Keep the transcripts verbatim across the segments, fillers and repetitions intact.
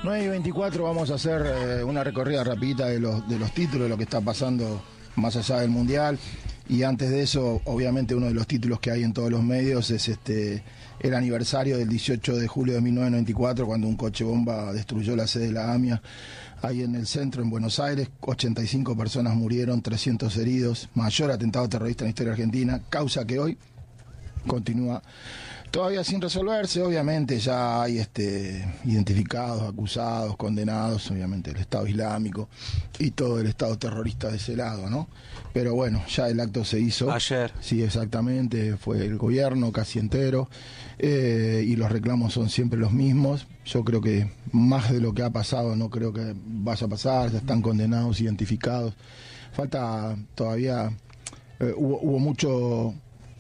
nueve y veinticuatro vamos a hacer eh, una recorrida rapidita de los, de los títulos, de lo que está pasando más allá del Mundial. Y antes de eso, obviamente uno de los títulos que hay en todos los medios es este el aniversario del dieciocho de julio de mil novecientos noventa y cuatro, cuando un coche bomba destruyó la sede de la AMIA ahí en el centro, en Buenos Aires. ochenta y cinco personas murieron, trescientos heridos, mayor atentado terrorista en la historia argentina, causa que hoy continúa todavía sin resolverse. Obviamente ya hay este identificados, acusados, condenados, obviamente el Estado Islámico y todo el Estado terrorista de ese lado, ¿no? Pero bueno, ya el acto se hizo. Ayer. Sí, exactamente, fue el gobierno casi entero, eh, y los reclamos son siempre los mismos. Yo creo que más de lo que ha pasado no creo que vaya a pasar, ya están condenados, identificados. Falta todavía, eh, hubo, hubo mucho,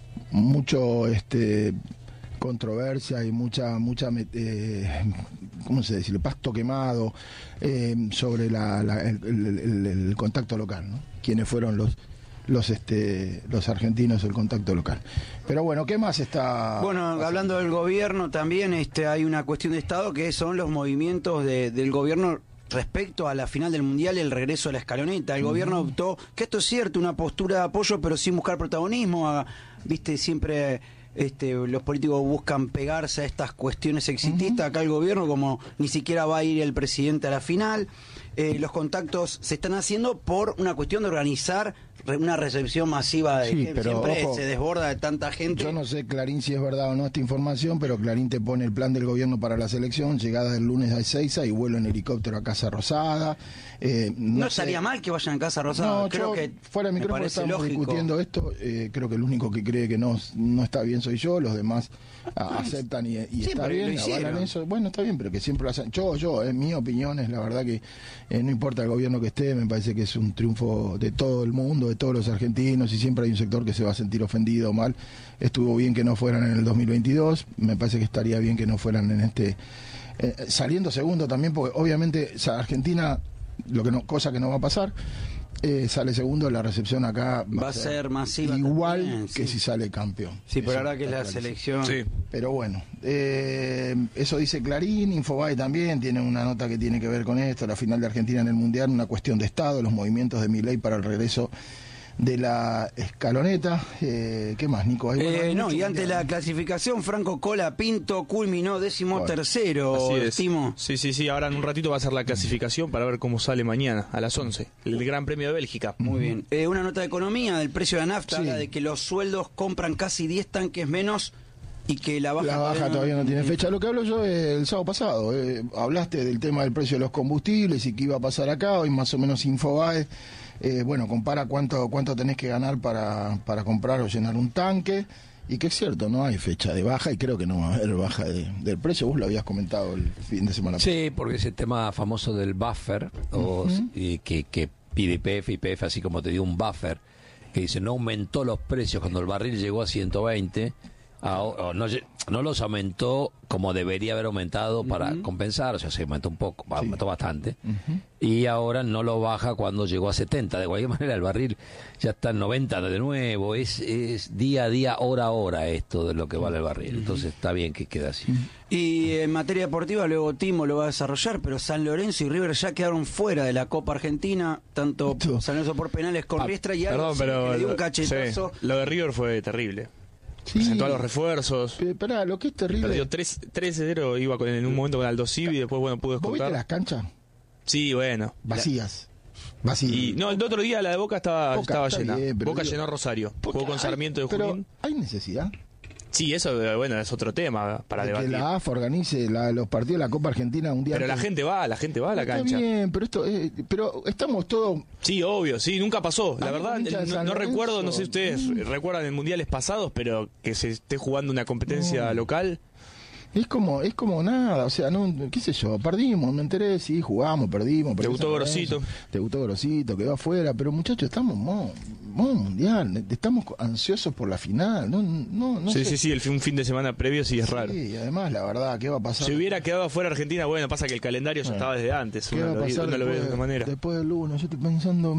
mucho, este... controversia y mucha mucha eh, ¿cómo se dice? Pasto quemado eh, sobre la, la, el, el, el, el contacto local, ¿no? Quiénes fueron los los este los argentinos, el contacto local. Pero bueno, ¿qué más está Bueno, pasando? Hablando del gobierno también, este hay una cuestión de Estado que son los movimientos de, del gobierno respecto a la final del Mundial, el regreso a la escaloneta. El uh-huh. gobierno optó, que esto es cierto, una postura de apoyo, pero sin buscar protagonismo. A, viste, siempre este, los políticos buscan pegarse a estas cuestiones exitistas. Uh-huh. Acá el gobierno, como ni siquiera va a ir el presidente a la final, eh, los contactos se están haciendo por una cuestión de organizar una recepción masiva de sí, que pero, siempre ojo, se desborda de tanta gente. Yo no sé, Clarín, si es verdad o no esta información, pero Clarín te pone el plan del gobierno para la selección, llegada del lunes a Ezeiza y vuelo en helicóptero a Casa Rosada. Eh, no no sé. estaría mal que vayan a Casa Rosada. No, creo yo, que fuera de micrófono estamos lógico. discutiendo esto. Eh, creo que el único que cree que no, no está bien soy yo, los demás a, aceptan y, y sí, está bien, avalan eso. Bueno, está bien, pero que siempre lo hacen. Yo, yo, es mi opinión, es la verdad que eh, no importa el gobierno que esté, me parece que es un triunfo de todo el mundo, de todos los argentinos, y siempre hay un sector que se va a sentir ofendido o mal. Estuvo bien que no fueran en el dos mil veintidós, me parece que estaría bien que no fueran en este, eh, saliendo segundo también, porque obviamente o sea, Argentina, lo que no, cosa que no va a pasar, eh, sale segundo, la recepción acá va, va a ser, ser masiva igual también, que sí. si sale campeón. Sí, pero ahora que es la selección. Sí. Pero bueno, eh, eso dice Clarín. Infobae también tiene una nota que tiene que ver con esto, la final de Argentina en el Mundial, una cuestión de Estado, los movimientos de Milei para el regreso de la escaloneta. Eh, ¿Qué más, Nico? Hay, bueno, eh, hay no, y mundial. ante la clasificación, Franco Cola Pinto culminó décimo bueno, tercero, así es. Estimo. Sí, sí, sí, ahora en un ratito va a ser la clasificación para ver cómo sale mañana, a las once, el Gran Premio de Bélgica. Muy bien. Eh, una nota de economía del precio de la nafta, sí. habla de que los sueldos compran casi diez tanques menos y que la baja, la baja todavía, todavía no, no tiene fecha. Lo que hablo yo es el sábado pasado. Eh, hablaste del tema del precio de los combustibles y qué iba a pasar acá. Hoy más o menos Infobae, eh, bueno, compara cuánto cuánto tenés que ganar para, para comprar o llenar un tanque. Y que es cierto, no hay fecha de baja y creo que no va a haber baja de, del precio. Vos lo habías comentado el fin de semana pasado. Sí, porque ese tema famoso del buffer, o, uh-huh. y que, que pide I P F y P F, así como te dio un buffer, que dice no aumentó los precios cuando el barril llegó a ciento veinte. Ah, no, no los aumentó como debería haber aumentado para uh-huh. compensar, o sea, se aumentó un poco, sí. aumentó bastante, uh-huh. y ahora no lo baja cuando llegó a setenta. De cualquier manera el barril ya está en noventa de nuevo. Es, es día a día, hora a hora esto de lo que vale el barril, entonces está bien que quede así. Y en materia deportiva, luego Timo lo va a desarrollar, pero San Lorenzo y River ya quedaron fuera de la Copa Argentina, tanto San Lorenzo por penales con ah, Riestra y algo, perdón, pero que le dio un cachetazo. Sí, lo de River fue terrible. Sí, presentó a los refuerzos. Pero lo que es terrible. Perdió tres cero, iba con, en un momento con Aldo Civi y después, bueno, pudo descontar. ¿Vos viste las canchas? Sí, bueno. Vacías. Vacías. Y, no, el otro día la de Boca estaba, Boca, estaba llena. Bien, Boca digo, llenó Rosario. Jugó con Sarmiento de Junín. Pero ¿hay necesidad? Sí, eso, bueno, es otro tema para de debatir. Que la A F A organice la, los partidos de la Copa Argentina un día. Pero antes. la gente va, la gente va a la Está cancha. Bien, pero esto, eh, pero estamos todos. Sí, obvio, sí, nunca pasó. La Hay verdad, no, no recuerdo, no sé si ustedes mm. recuerdan en mundiales pasados, pero que se esté jugando una competencia mm. local. Es como, es como nada, o sea, no, qué sé yo, perdimos, me enteré, sí, jugamos, perdimos. Debutó Grosito. Debutó Grosito, quedó afuera, pero muchachos, estamos modo, modo mundial, estamos ansiosos por la final, no, no, no Sí, sé. sí, sí, el, un fin de semana previo sí es sí, raro. Sí, además, la verdad, ¿qué va a pasar? Si hubiera quedado afuera Argentina, bueno, pasa que el calendario ya estaba desde antes, ¿Qué uno, va a pasar uno lo ve de después, una manera. Después del lunes, yo estoy pensando,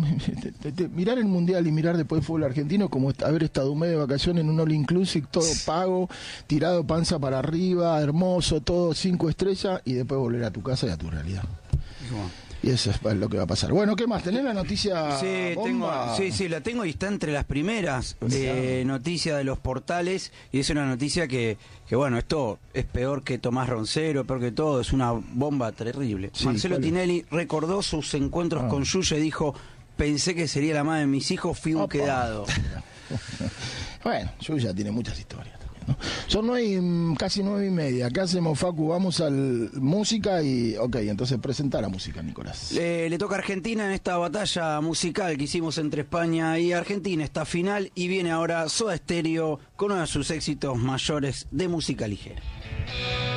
mirar el mundial y mirar después el fútbol argentino como haber estado un mes de vacaciones en un all inclusive, todo pago, tirado panza para arriba, hermoso, todo cinco estrellas, y después volver a tu casa y a tu realidad. Bueno. Y eso es lo que va a pasar. Bueno, ¿qué más? ¿Tenés la noticia Sí, tengo, bomba? sí, sí, la tengo y está entre las primeras eh, noticias de los portales, y es una noticia que, que, bueno, esto es peor que Tomás Roncero, peor que todo, es una bomba terrible. Sí, Marcelo ¿cuál es? Tinelli recordó sus encuentros Ah. con Yuya y dijo, pensé que sería la madre de mis hijos, fui un Opa. quedado. Bueno, Yuya tiene muchas historias también, ¿no? Son nueve, y- casi nueve y media. ¿Qué hacemos, Facu? Vamos al música y... Ok, entonces presenta la música, Nicolás. Le, le toca a Argentina en esta batalla musical que hicimos entre España y Argentina, esta final, y viene ahora Soda Stereo con uno de sus éxitos mayores de música ligera.